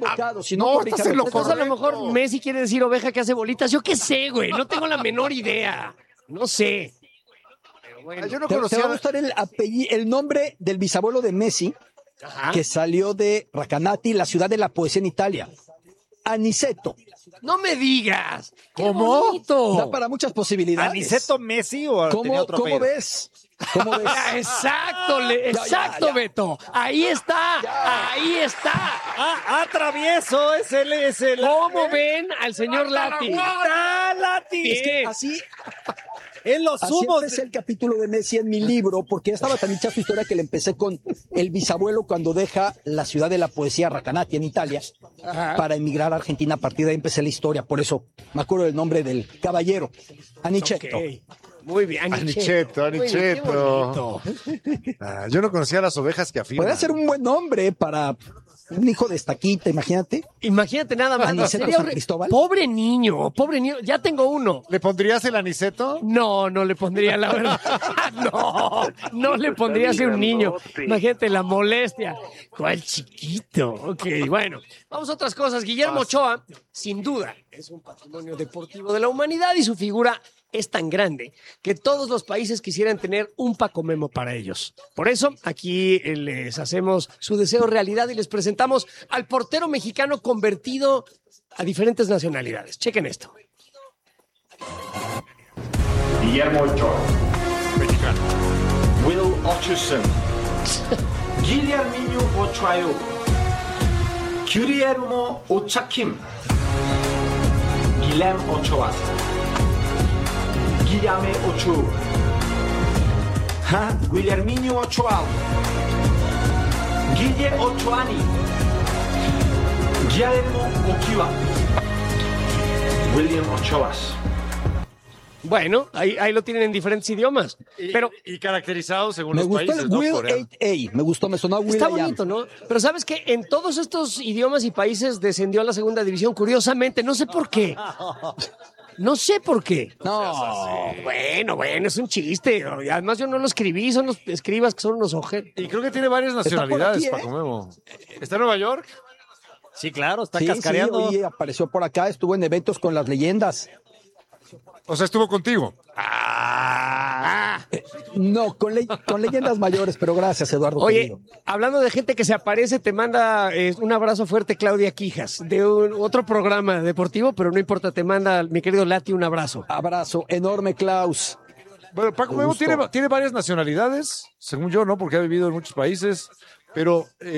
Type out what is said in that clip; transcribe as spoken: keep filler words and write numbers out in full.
equivocado. Si no, no, por estás Ricardo en lo Tejada. Entonces a lo mejor Messi quiere decir oveja que hace bolitas. Yo qué sé, güey. No tengo la menor idea. No sé. Pero bueno. Yo no Te, te conocía. va a gustar el, apellido, el nombre del bisabuelo de Messi, Ajá. que salió de Recanati, la ciudad de la poesía en Italia. Aniceto. No me digas. ¡Qué ¿Cómo? bonito! Da para muchas posibilidades. ¿Aniceto Messi o tenía ¿Cómo, otro ¿cómo apellido? ves? ¿Cómo ves? Ah, exacto, le- Ya, ya, exacto, ya. Beto. Ahí está, ahí está. Ah, ah, travieso, es el, es el. ¿Cómo ven al señor Lati? ¡Ah, Lati! Es que Así, En los así humos. empecé el capítulo de Messi en mi libro, porque ya estaba tan hecha su historia que le empecé con el bisabuelo cuando deja la ciudad de la poesía Recanati en Italia para emigrar a Argentina. A partir de ahí empecé la historia, por eso me acuerdo del nombre del caballero, Aniceto. Ok. Muy bien, Anicheto, Muy bien, qué Anicheto. bonito. Ah, yo no conocía las ovejas que afirman. Podría ser un buen nombre para un hijo de estaquita, imagínate. Imagínate nada más. Aniceto Sería San horri- Cristóbal. Pobre niño, pobre niño. Ya tengo uno. ¿Le pondrías el aniceto? No, no le pondría, la verdad. No, no le pondría a un niño. Imagínate la molestia. ¿Cuál chiquito? Ok, bueno. Vamos a otras cosas. Guillermo Ochoa, sin duda, es un patrimonio deportivo de la humanidad y su figura es tan grande que todos los países quisieran tener un Paco Memo para ellos. Por eso, aquí eh, les hacemos su deseo realidad y les presentamos al portero mexicano convertido a diferentes nacionalidades. Chequen esto. Guillermo Ochoa, Mexicano. Will Hutchinson, Guillerminho Ochoa, Guillermo Ochakim, Guillem Ochoa, Guillame Ochoa, Ha, Guillerminho Ochoa, Guille Ochoani, Guillermo Ochoa, William Ochoas. Bueno, ahí, ahí lo tienen en diferentes idiomas. Y, Pero y caracterizado según Me los gustó países, el ¿no? Will Coreano. ocho A. Me gustó, me sonó a Will está I Am. bonito, ¿no? Pero sabes que en todos estos idiomas y países descendió a la segunda división, curiosamente, no sé por qué. No sé por qué. No, Bueno, bueno, es un chiste. Además, yo no lo escribí, son los escribas que son unos ojeros. Y creo que tiene varias por nacionalidades, aquí, ¿eh? Paco Memo. ¿Está en Nueva York? Sí, claro, está sí, cascareando. sí, oye, apareció por acá, estuvo en eventos con las leyendas. O sea, estuvo contigo. No, con, le- con leyendas mayores, pero gracias, Eduardo. Oye, querido. hablando de gente que se aparece, te manda eh, un abrazo fuerte Claudia Quijas, de un- otro programa deportivo, pero no importa, te manda mi querido Lati un abrazo. Abrazo enorme, Klaus. Bueno, Paco Con Memo gusto. tiene, tiene varias nacionalidades, según yo, ¿no? Porque ha vivido en muchos países, pero... eh,